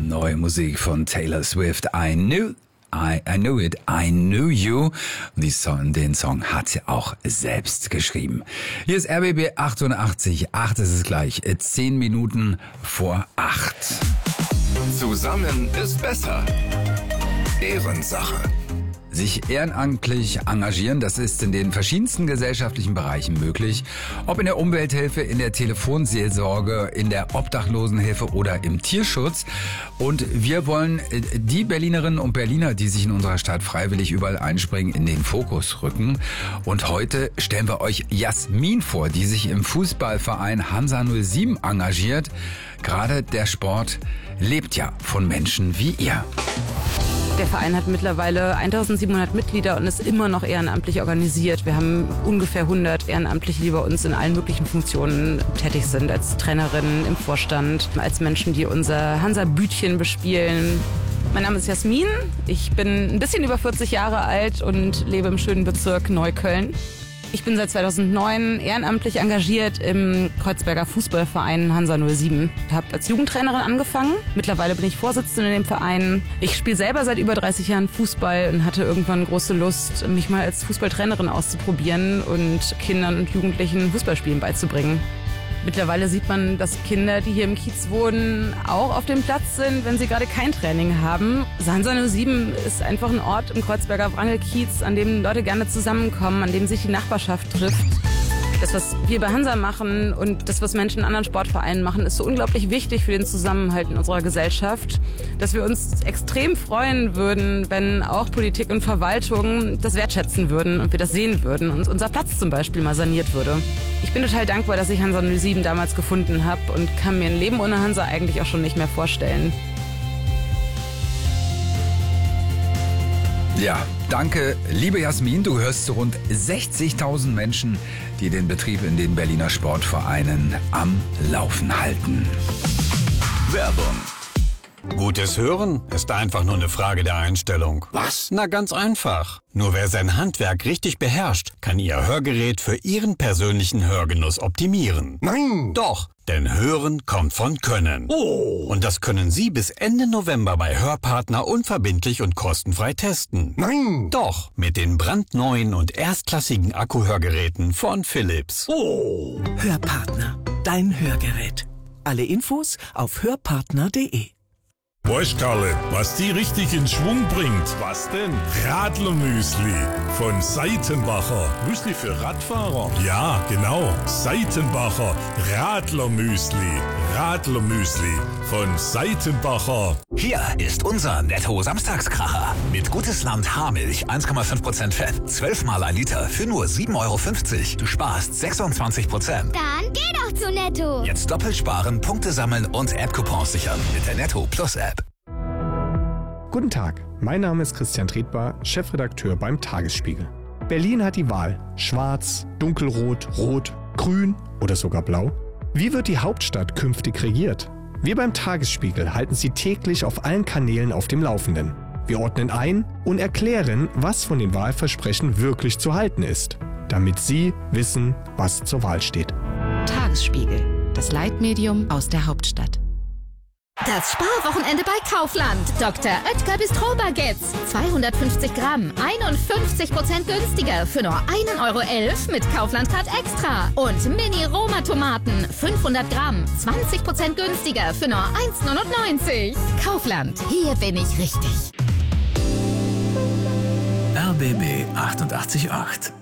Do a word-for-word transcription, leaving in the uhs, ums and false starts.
Neue Musik von Taylor Swift. I knew, I, I knew it, I knew you. Und die Song, den Song hat sie auch selbst geschrieben. Hier ist R B B achtundachtzig Komma acht. Es ist gleich zehn Minuten vor acht. Zusammen ist besser. Ehrensache. Sich ehrenamtlich engagieren, das ist in den verschiedensten gesellschaftlichen Bereichen möglich. Ob in der Umwelthilfe, in der Telefonseelsorge, in der Obdachlosenhilfe oder im Tierschutz. Und wir wollen die Berlinerinnen und Berliner, die sich in unserer Stadt freiwillig überall einspringen, in den Fokus rücken. Und heute stellen wir euch Jasmin vor, die sich im Fußballverein Hansa null sieben engagiert. Gerade der Sport lebt ja von Menschen wie ihr. Der Verein hat mittlerweile eintausendsiebenhundert Mitglieder und ist immer noch ehrenamtlich organisiert. Wir haben ungefähr hundert Ehrenamtliche, die bei uns in allen möglichen Funktionen tätig sind. Als Trainerinnen im Vorstand, als Menschen, die unser Hansa-Bütchen bespielen. Mein Name ist Jasmin. Ich bin ein bisschen über vierzig Jahre alt und lebe im schönen Bezirk Neukölln. Ich bin seit zweitausendneun ehrenamtlich engagiert im Kreuzberger Fußballverein Hansa null sieben. Ich habe als Jugendtrainerin angefangen. Mittlerweile bin ich Vorsitzende in dem Verein. Ich spiele selber seit über dreißig Jahren Fußball und hatte irgendwann große Lust, mich mal als Fußballtrainerin auszuprobieren und Kindern und Jugendlichen Fußballspielen beizubringen. Mittlerweile sieht man, dass Kinder, die hier im Kiez wohnen, auch auf dem Platz sind, wenn sie gerade kein Training haben. Hansa null sieben ist einfach ein Ort im Kreuzberger Wrangelkiez, an dem Leute gerne zusammenkommen, an dem sich die Nachbarschaft trifft. Das, was wir bei Hansa machen und das, was Menschen in anderen Sportvereinen machen, ist so unglaublich wichtig für den Zusammenhalt in unserer Gesellschaft, dass wir uns extrem freuen würden, wenn auch Politik und Verwaltung das wertschätzen würden und wir das sehen würden und unser Platz zum Beispiel mal saniert würde. Ich bin total dankbar, dass ich Hansa null sieben damals gefunden habe und kann mir ein Leben ohne Hansa eigentlich auch schon nicht mehr vorstellen. Ja, danke, liebe Jasmin. Du gehörst zu rund sechzigtausend Menschen, die den Betrieb in den Berliner Sportvereinen am Laufen halten. Werbung. Gutes Hören ist einfach nur eine Frage der Einstellung. Was? Na, ganz einfach. Nur wer sein Handwerk richtig beherrscht, kann Ihr Hörgerät für Ihren persönlichen Hörgenuss optimieren. Nein! Doch, denn Hören kommt von Können. Oh! Und das können Sie bis Ende November bei Hörpartner unverbindlich und kostenfrei testen. Nein! Doch, mit den brandneuen und erstklassigen Akkuhörgeräten von Philips. Oh! Hörpartner, dein Hörgerät. Alle Infos auf hörpartner punkt de. Weißt Karle, was die richtig in Schwung bringt? Was denn? Radlermüsli von Seitenbacher. Müsli für Radfahrer? Ja, genau. Seitenbacher Radlermüsli. Radlermüsli von Seitenbacher. Hier ist unser Netto-Samstagskracher. Mit Gutes Land Haarmilch, eins Komma fünf Prozent Fett, zwölf Mal ein Liter für nur sieben Euro fünfzig. Du sparst sechsundzwanzig Prozent. Dann geh doch zu Netto. Jetzt doppelt sparen, Punkte sammeln und App-Coupons sichern mit der Netto Plus App. Guten Tag, mein Name ist Christian Tretbar, Chefredakteur beim Tagesspiegel. Berlin hat die Wahl: Schwarz, Dunkelrot, Rot, Grün oder sogar Blau. Wie wird die Hauptstadt künftig regiert? Wir beim Tagesspiegel halten Sie täglich auf allen Kanälen auf dem Laufenden. Wir ordnen ein und erklären, was von den Wahlversprechen wirklich zu halten ist, damit Sie wissen, was zur Wahl steht. Tagesspiegel, das Leitmedium aus der Hauptstadt. Das Sparwochenende bei Kaufland. Doktor Oetker Bistro Baguettes. zweihundertfünfzig Gramm, einundfünfzig Prozent günstiger für nur ein Euro elf mit Kaufland Card Extra. Und Mini-Roma-Tomaten, fünfhundert Gramm, zwanzig Prozent günstiger für nur eins neunundneunzig. Kaufland, hier bin ich richtig. R B B achtundachtzig Komma acht.